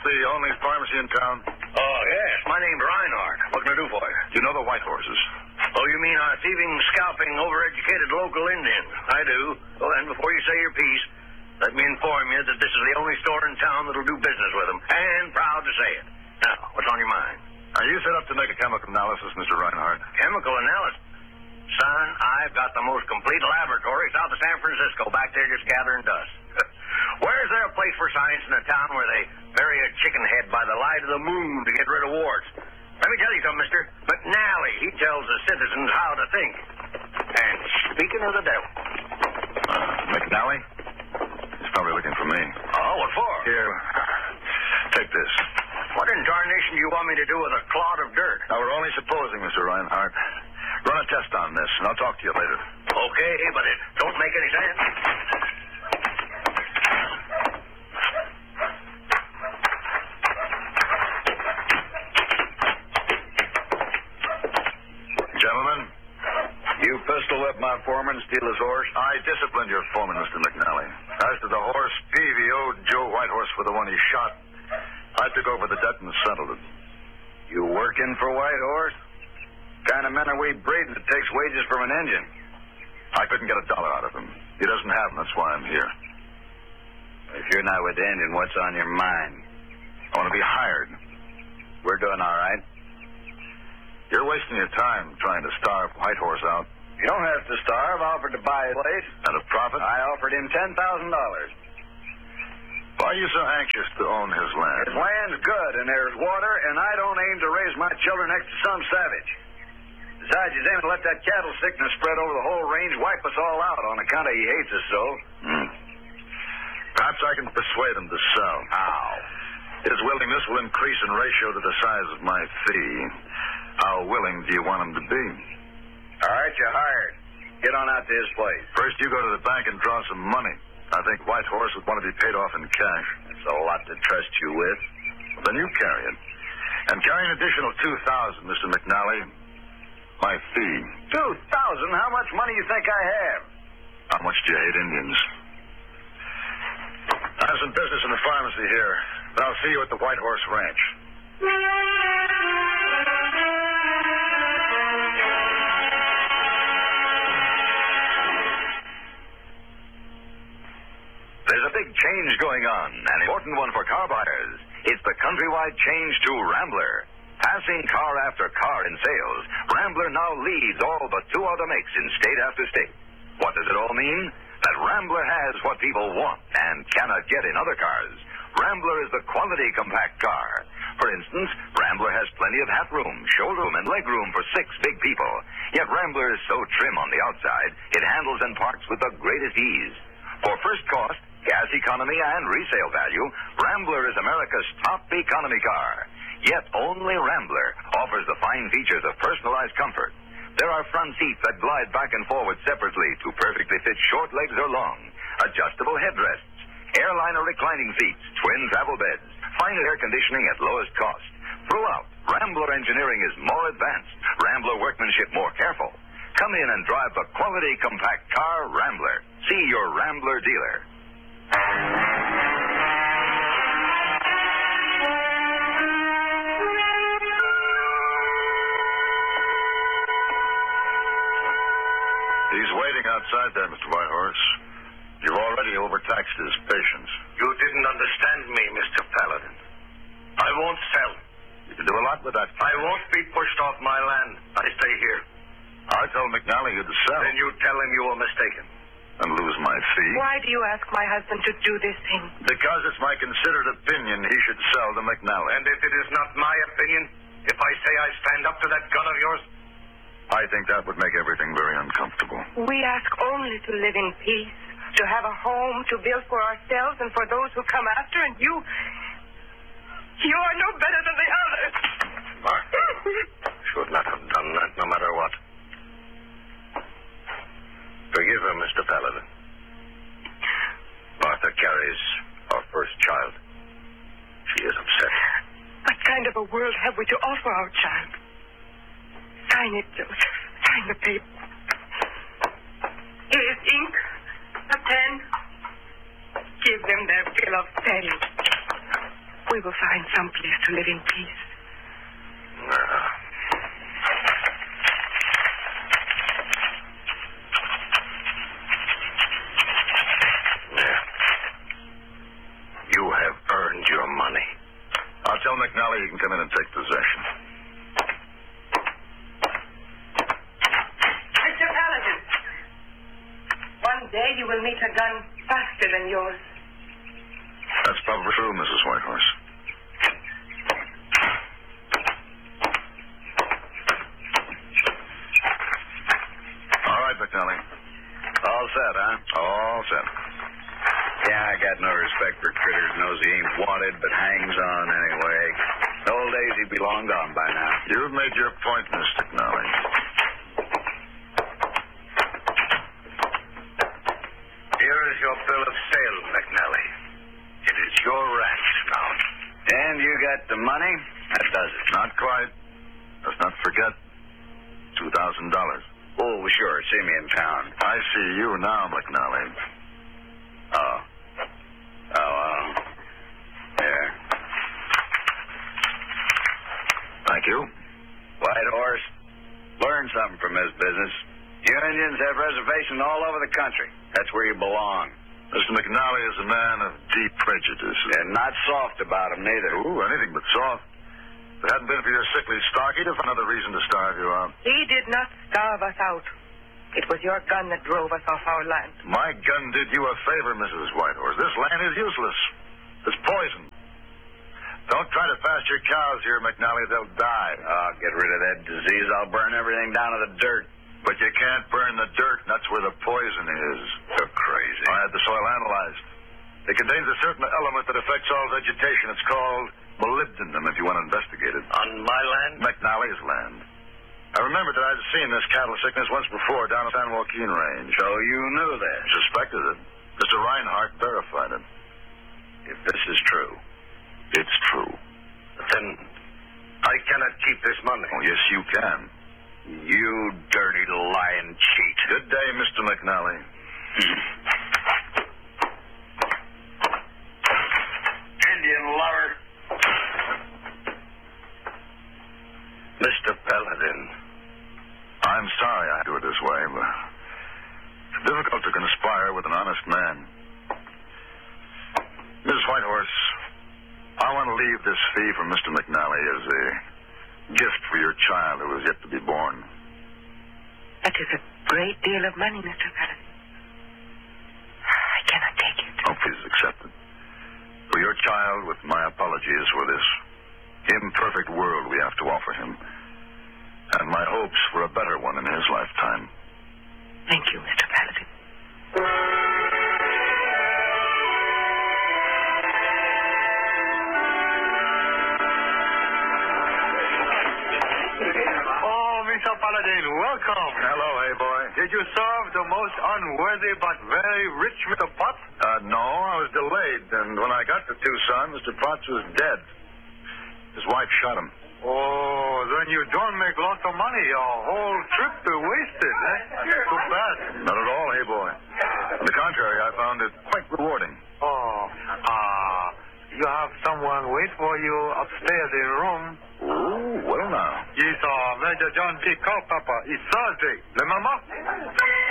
the only pharmacy in town? Oh, yes. My name's Reinhardt. What can I do for you? You know the White Horses? Oh, you mean our thieving, scalping, overeducated local Indians? I do. Well, then, before you say your piece, let me inform you that this is the only store in town that'll do business with them, and proud to say it. Now, what's on your mind? Are you set up to make a chemical analysis, Mr. Reinhardt? Chemical analysis? Son, I've got the most complete laboratory south of San Francisco, back there just gathering dust. Where's there a place for science in a town where they bury a chicken head by the light of the moon to get rid of warts? Let me tell you something, mister. McNally, he tells the citizens how to think. And speaking of the devil... McNally? He's probably looking for me. Oh, what for? Here, take this. What in darnation do you want me to do with a clod of dirt? Now, we're only supposing, Mr. Reinhardt. Run a test on this, and I'll talk to you later. Okay, but it don't make any sense. Gentlemen, You pistol whipped my foreman, steal his horse? I disciplined your foreman, Mr. McNally. As to the horse, Peavy owed Joe Whitehorse for the one he shot. I took over the debt and settled it. You working for Whitehorse? Kind of men are we breeding that takes wages from an engine? I couldn't get $1 out of him. He doesn't have them. That's why I'm here. If you're not with the engine, what's on your mind? I want to be hired. We're doing all right. You're wasting your time trying to starve Whitehorse out. You don't have to starve. I offered to buy a place. At a profit? I offered him $10,000. Why are you so anxious to own his land? His land's good, and there's water, and I don't aim to raise my children next to some savage. Besides, he's aiming to let that cattle sickness spread over the whole range, wipe us all out on account of he hates us so. Perhaps I can persuade him to sell. How? His willingness will increase in ratio to the size of my fee. How willing do you want him to be? All right, you're hired. Get on out to his place. First, you go to the bank and draw some money. I think Whitehorse would want to be paid off in cash. That's a lot to trust you with. Well, then you carry it. And carry an additional $2,000, Mr. McNally. My fee. $2,000? How much money you think I have? How much do you hate Indians? I have some business in the pharmacy here. But I'll see you at the Whitehorse Ranch. There's a big change going on, an important one for car buyers. It's the countrywide change to Rambler. Passing car after car in sales, Rambler now leads all but 2 other makes in state after state. What does it all mean? That Rambler has what people want and cannot get in other cars. Rambler is the quality compact car. For instance, Rambler has plenty of hat room, shoulder room, and leg room for 6 big people. Yet Rambler is so trim on the outside, it handles and parks with the greatest ease. For first cost, gas economy, and resale value, Rambler is America's top economy car. Yet only Rambler offers the fine features of personalized comfort. There are front seats that glide back and forward separately to perfectly fit short legs or long, adjustable headrests, airliner reclining seats, twin travel beds, fine air conditioning at lowest cost. Throughout, Rambler engineering is more advanced, Rambler workmanship more careful. Come in and drive the quality compact car Rambler. See your Rambler dealer. He's waiting outside there, Mr. Whitehorse. You've already overtaxed his patience. You didn't understand me, Mr. Paladin. I won't sell. You can do a lot with that. I won't be pushed off my land. I stay here. I told McNally you'd sell. Then you tell him you were mistaken. And lose my fee. Why do you ask my husband to do this thing? Because it's my considered opinion he should sell to McNally. And if it is not my opinion, if I say I stand up to that gun of yours? I think that would make everything very uncomfortable. We ask only to live in peace, to have a home to build for ourselves and for those who come after, and you are no better than the others. Martha should not have done that, no matter what. Forgive her, Mr. Paladin. Martha carries our first child. She is upset. What kind of a world have we to offer our child? Sign it, Joseph. Sign the paper. Here is ink, a pen. Give them their bill of sale. We will find some place to live in peace. You have earned your money. I'll tell McNally he can come in and take possession. Mr. Paladin, one day you will meet a gun faster than yours. That's probably true, Mrs. Whitehorse. All right, McNally. All set, huh? All set. Yeah, I got no respect for critters. Knows he ain't wanted, but hangs on anyway. The old days he'd be long gone by now. You've made your point, Mr. McNally. Here is your bill of sale, McNally. It is your ranch now. And you got the money? That does it. Not quite. Let's not forget $2,000. Oh, sure. See me in town. I see you now, McNally. Oh. Yeah. Thank you. White Horse, learn something from this business. You Indians have reservations all over the country. That's where you belong. Mr. McNally is a man of deep prejudice. And not soft about them, neither. Ooh, anything but soft. If it hadn't been for your sickly stock, he'd have found another reason to starve you out. He did not starve us out. It was your gun that drove us off our land. My gun did you a favor, Mrs. Whitehorse. This land is useless. It's poison. Don't try to fast your cows here, McNally. They'll die. I'll get rid of that disease. I'll burn everything down to the dirt. But you can't burn the dirt, and that's where the poison is. You're crazy. I had the soil analyzed. It contains a certain element that affects all vegetation. It's called molybdenum, if you want to investigate it. On my land? McNally's land. I remembered that I'd seen this cattle sickness once before down at San Joaquin Range. So you knew that? Suspected it. Mr. Reinhardt verified it. If this is true. It's true. Then I cannot keep this money. Oh, yes, you can. You dirty lying cheat. Good day, Mr. McNally. Indian lover. Mr. Paladin. I'm sorry I do it this way, but it's difficult to conspire with an honest man. Mrs. Whitehorse, I want to leave this fee from Mr. McNally as a gift for your child who is yet to be born. That is a great deal of money, Mr. Paladin. I cannot take it. Oh, please accept it. For your child, with my apologies for this imperfect world we have to offer him, and my hopes for a better one in his lifetime. Thank you, Mr. Paladin. Mr. Paladin, welcome. Hello, hey boy. Did you serve the most unworthy but very rich Mr. Potts? No, I was delayed, and when I got to Tucson, Mr. Potts was dead. His wife shot him. Oh, then you don't make lots of money. Your whole trip is wasted, eh? Too bad. Not at all, hey boy. On the contrary, I found it quite rewarding. You have someone wait for you upstairs in the room. Oh, well now. Yes, Major John D. Culpepper. It's Thursday. Remember?